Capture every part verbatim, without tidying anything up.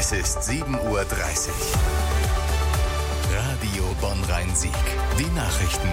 Es ist sieben Uhr dreißig. Radio Bonn-Rhein-Sieg. Die Nachrichten.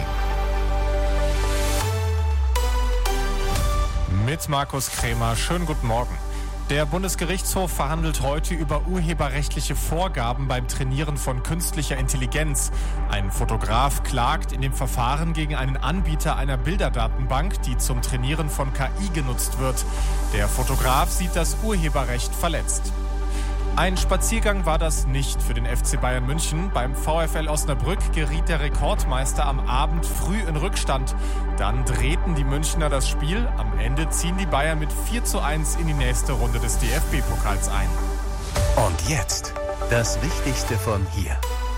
Mit Markus Krämer. Schönen guten Morgen. Der Bundesgerichtshof verhandelt heute über urheberrechtliche Vorgaben beim Trainieren von künstlicher Intelligenz. Ein Fotograf klagt in dem Verfahren gegen einen Anbieter einer Bilderdatenbank, die zum Trainieren von K I genutzt wird. Der Fotograf sieht das Urheberrecht verletzt. Ein Spaziergang war das nicht für den F C Bayern München. Beim VfL Osnabrück geriet der Rekordmeister am Abend früh in Rückstand. Dann drehten die Münchner das Spiel. Am Ende ziehen die Bayern mit vier zu eins in die nächste Runde des D F B-Pokals ein. Und jetzt das Wichtigste von hier.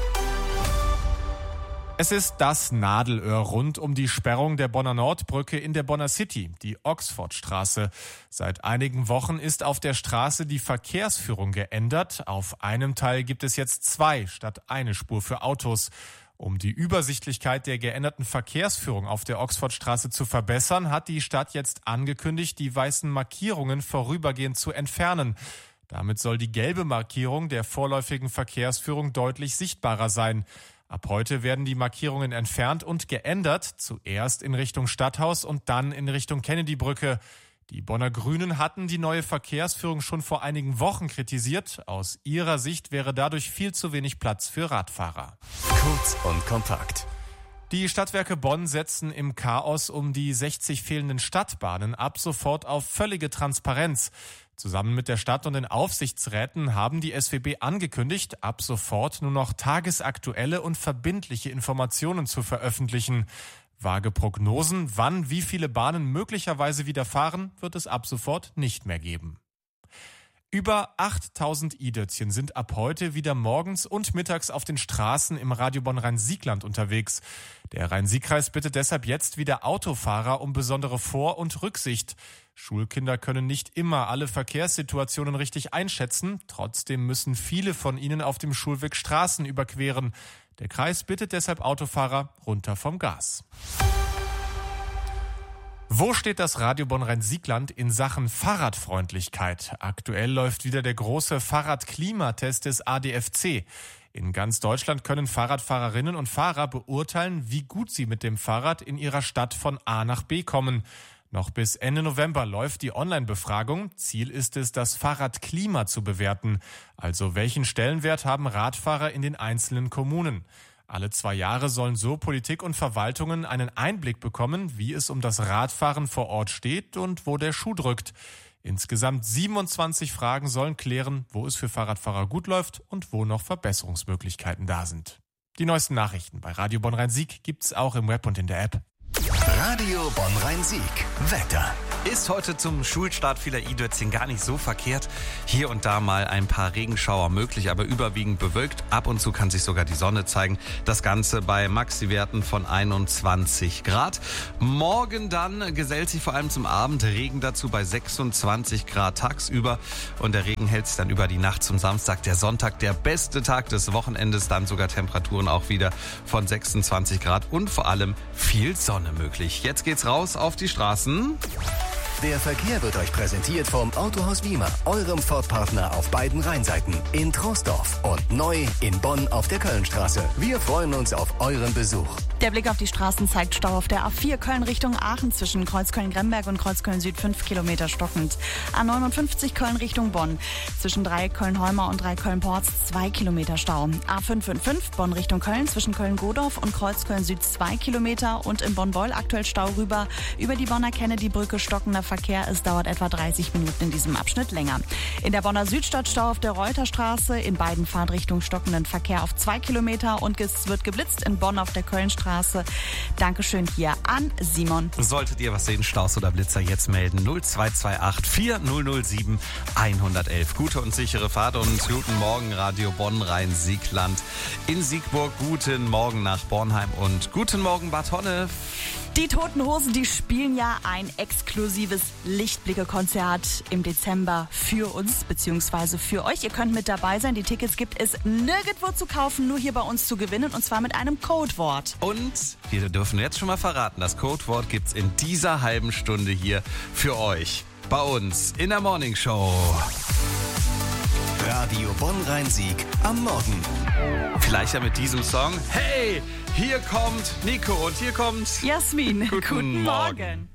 Es ist das Nadelöhr rund um die Sperrung der Bonner Nordbrücke in der Bonner City, die Oxfordstraße. Seit einigen Wochen ist auf der Straße die Verkehrsführung geändert. Auf einem Teil gibt es jetzt zwei statt eine Spur für Autos. Um die Übersichtlichkeit der geänderten Verkehrsführung auf der Oxfordstraße zu verbessern, hat die Stadt jetzt angekündigt, die weißen Markierungen vorübergehend zu entfernen. Damit soll die gelbe Markierung der vorläufigen Verkehrsführung deutlich sichtbarer sein. Ab heute werden die Markierungen entfernt und geändert, zuerst in Richtung Stadthaus und dann in Richtung Kennedy-Brücke. Die Bonner Grünen hatten die neue Verkehrsführung schon vor einigen Wochen kritisiert. Aus ihrer Sicht wäre dadurch viel zu wenig Platz für Radfahrer. Kurz und kompakt. Die Stadtwerke Bonn setzen im Chaos um die sechzig fehlenden Stadtbahnen ab sofort auf völlige Transparenz. Zusammen mit der Stadt und den Aufsichtsräten haben die S W B angekündigt, ab sofort nur noch tagesaktuelle und verbindliche Informationen zu veröffentlichen. Vage Prognosen, wann wie viele Bahnen möglicherweise wieder fahren, wird es ab sofort nicht mehr geben. Über achttausend i-Dötzchen sind ab heute wieder morgens und mittags auf den Straßen im Radio Bonn-Rhein-Sieg-Land unterwegs. Der Rhein-Sieg-Kreis bittet deshalb jetzt wieder Autofahrer um besondere Vor- und Rücksicht. Schulkinder können nicht immer alle Verkehrssituationen richtig einschätzen. Trotzdem müssen viele von ihnen auf dem Schulweg Straßen überqueren. Der Kreis bittet deshalb Autofahrer runter vom Gas. Wo steht das Radio Bonn-Rhein-Sieg-Land in Sachen Fahrradfreundlichkeit? Aktuell läuft wieder der große Fahrradklimatest des A D F C. In ganz Deutschland können Fahrradfahrerinnen und Fahrer beurteilen, wie gut sie mit dem Fahrrad in ihrer Stadt von A nach B kommen. Noch bis Ende November läuft die Online-Befragung. Ziel ist es, das Fahrradklima zu bewerten. Also welchen Stellenwert haben Radfahrer in den einzelnen Kommunen? Alle zwei Jahre sollen so Politik und Verwaltungen einen Einblick bekommen, wie es um das Radfahren vor Ort steht und wo der Schuh drückt. Insgesamt siebenundzwanzig Fragen sollen klären, wo es für Fahrradfahrer gut läuft und wo noch Verbesserungsmöglichkeiten da sind. Die neuesten Nachrichten bei Radio Bonn-Rhein-Sieg gibt's auch im Web und in der App. Radio Bonn-Rhein-Sieg. Wetter. Ist heute zum Schulstart vieler i-Dötzchen gar nicht so verkehrt. Hier und da mal ein paar Regenschauer möglich, aber überwiegend bewölkt. Ab und zu kann sich sogar die Sonne zeigen. Das Ganze bei Maxi-Werten von einundzwanzig Grad. Morgen dann gesellt sich vor allem zum Abend Regen dazu bei sechsundzwanzig Grad tagsüber. Und der Regen hält sich dann über die Nacht zum Samstag. Der Sonntag, der beste Tag des Wochenendes. Dann sogar Temperaturen auch wieder von sechsundzwanzig Grad und vor allem viel Sonne möglich. Jetzt geht's raus auf die Straßen. Der Verkehr wird euch präsentiert vom Autohaus Wiemer, eurem Ford-Partner auf beiden Rheinseiten, in Troisdorf und neu in Bonn auf der Kölnstraße. Wir freuen uns auf euren Besuch. Der Blick auf die Straßen zeigt Stau auf der A vier Köln Richtung Aachen zwischen Kreuzköln-Gremberg und Kreuzköln-Süd fünf Kilometer stockend. A neunundfünfzig Köln Richtung Bonn zwischen Dreieck Köln-Holmer und Dreieck Köln-Porz zwei Kilometer Stau. A fünf fünf fünf Bonn Richtung Köln zwischen Köln-Godorf und Kreuzköln-Süd zwei Kilometer und in Bonn-Beul aktuell Stau rüber über die Bonner Kennedy-Brücke stockender Verkehr. Es dauert etwa dreißig Minuten in diesem Abschnitt länger. In der Bonner Südstadt Stau auf der Reuterstraße, in beiden Fahrtrichtungen stockenden Verkehr auf zwei Kilometer und es wird geblitzt in Bonn auf der Kölnstraße. Dankeschön hier an Simon. Solltet ihr was sehen, Staus oder Blitzer, jetzt melden null zwei zwei acht vier null null sieben eins eins eins. Gute und sichere Fahrt und guten Morgen Radio Bonn-Rhein-Sieg-Land in Siegburg. Guten Morgen nach Bornheim und guten Morgen Bad Honnef. Die Toten Hosen, die spielen ja ein exklusives Lichtblicke-Konzert im Dezember für uns bzw. für euch. Ihr könnt mit dabei sein. Die Tickets gibt es nirgendwo zu kaufen, nur hier bei uns zu gewinnen und zwar mit einem Codewort. Und wir dürfen jetzt schon mal verraten, das Codewort gibt's in dieser halben Stunde hier für euch. Bei uns in der Morning Show. Radio Radio Bonn-Rhein-Sieg am Morgen. Vielleicht ja mit diesem Song. Hey, hier kommt Nico und hier kommt Jasmin, Guten guten Morgen. Morgen.